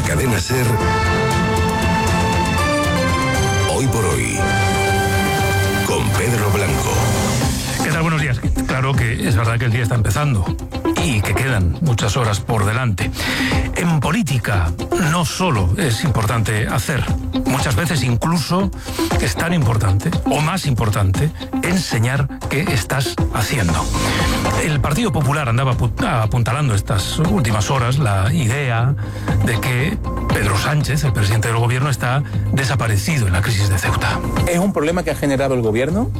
Cadena SER, Hoy por Hoy, con Pedro Blanco. ¿Qué tal? Buenos días. Claro que es verdad que el día está empezando y que quedan muchas horas por delante. En política no solo es importante hacer, muchas veces incluso es tan importante o más importante enseñar qué estás haciendo. El Partido Popular andaba apuntalando estas últimas horas la idea de que Pedro Sánchez, el presidente del gobierno, está desaparecido en la crisis de Ceuta. ¿Es un problema que ha generado el gobierno?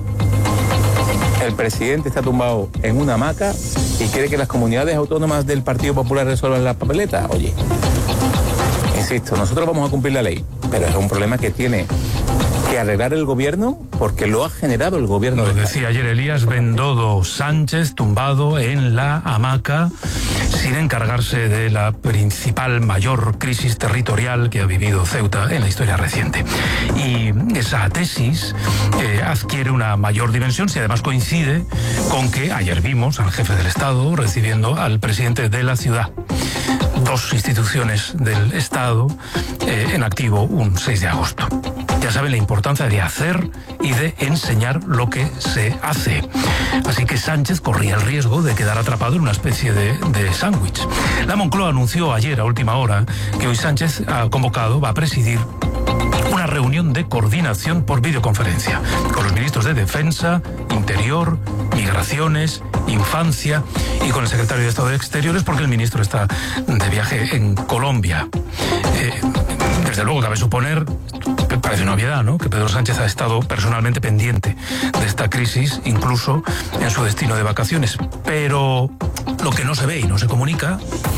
El presidente está tumbado en una hamaca y quiere que las comunidades autónomas del Partido Popular resuelvan la papeleta. Oye, insisto, nosotros vamos a cumplir la ley, pero es un problema que tiene que arreglar el gobierno porque lo ha generado el gobierno. Lo decía ayer Elías Bendodo, Sánchez tumbado en la hamaca sin encargarse de la principal, mayor crisis territorial que ha vivido Ceuta en la historia reciente. Y esa tesis adquiere una mayor dimensión si además coincide con que ayer vimos al jefe del Estado recibiendo al presidente de la ciudad. Dos instituciones del Estado en activo un 6 de agosto. Ya saben la importancia de hacer y de enseñar lo que se hace. Así que Sánchez corría el riesgo de quedar atrapado en una especie de sándwich. La Moncloa anunció ayer a última hora que hoy Sánchez va a presidir una reunión de coordinación por videoconferencia con los ministros de Defensa, Interior, Migraciones, Infancia y con el secretario de Estado de Exteriores porque el ministro está de viaje en Colombia. Desde luego cabe suponer, parece una obviedad, ¿no?, que Pedro Sánchez ha estado personalmente pendiente de esta crisis, incluso en su destino de vacaciones. Pero lo que no se ve y no se comunica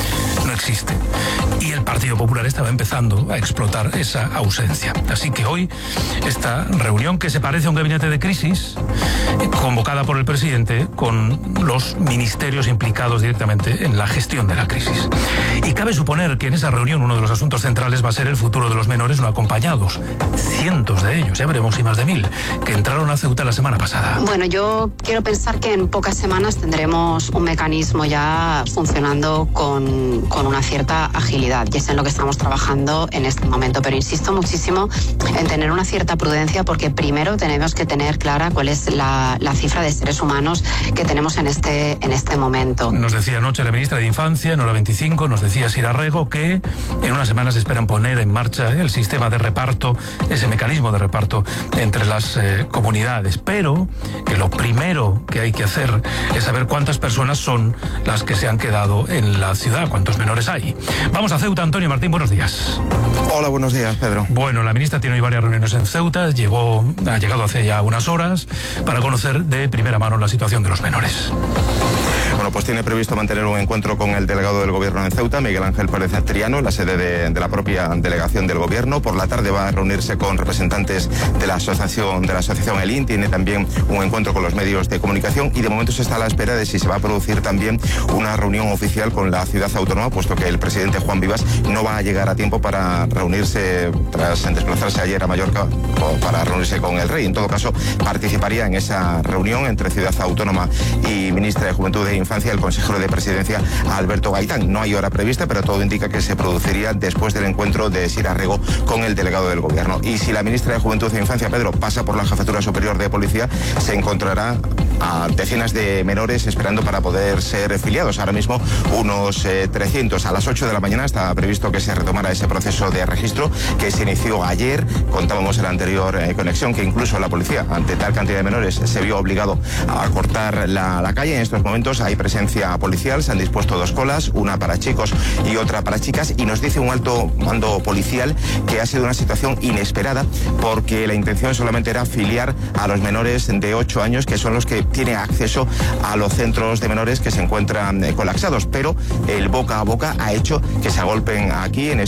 no existe. Y el Partido Popular estaba empezando a explotar esa ausencia. Así que hoy, esta reunión que se parece a un gabinete de crisis, convocada por el presidente con los ministerios implicados directamente en la gestión de la crisis. Y cabe suponer que en esa reunión uno de los asuntos centrales va a ser el futuro de los menores no acompañados. Cientos de ellos, ya veremos si más de 1000, que entraron a Ceuta la semana pasada. Bueno, yo quiero pensar que en pocas semanas tendremos un mecanismo ya funcionando con una cierta agilidad, y es en lo que estamos trabajando en este momento, pero insisto muchísimo en tener una cierta prudencia porque primero tenemos que tener clara cuál es la cifra de seres humanos que tenemos en este momento. Nos decía anoche la ministra de Infancia, en hora 25, nos decía Sira Rego que en unas semanas esperan poner en marcha el sistema de reparto, ese mecanismo de reparto entre las comunidades, pero que lo primero que hay que hacer es saber cuántas personas son las que se han quedado en la ciudad, cuántos menores hay. Vamos a Ceuta. Antonio Martín, buenos días. Hola, buenos días, Pedro. Bueno, la ministra tiene hoy varias reuniones en Ceuta, ha llegado hace ya unas horas para conocer de primera mano la situación de los menores. Bueno, pues tiene previsto mantener un encuentro con el delegado del gobierno en Ceuta, Miguel Ángel Pérez Triano, en la sede de la propia delegación del gobierno. Por la tarde va a reunirse con representantes de la asociación Elín, tiene también un encuentro con los medios de comunicación y de momento se está a la espera de si se va a producir también una reunión oficial con la ciudad autónoma, puesto que el presidente Juan Vivas no va a llegar a tiempo para reunirse tras desplazarse ayer a Mallorca para reunirse con el rey. En todo caso, participaría en esa reunión entre ciudad autónoma y ministra de Juventud e Infancia el consejero de Presidencia Alberto Gaitán. No hay hora prevista, pero todo indica que se produciría después del encuentro de Sira Rego con el delegado del gobierno. Y si la ministra de Juventud e Infancia, Pedro, pasa por la Jefatura Superior de Policía, se encontrará a decenas de menores esperando para poder ser filiados. Ahora mismo unos 300. A las 8 de la mañana está previsto que se retomara ese proceso de registro que se inició ayer. Contábamos en la anterior conexión que incluso la policía, ante tal cantidad de menores, se vio obligado a cortar la calle. En estos momentos hay presencia policial, se han dispuesto 2 colas, una para chicos y otra para chicas, y nos dice un alto mando policial que ha sido una situación inesperada porque la intención solamente era filiar a los menores de 8 años, que son los que tienen acceso a los centros de menores que se encuentran colapsados, pero el boca a boca ha hecho que se agolpen aquí en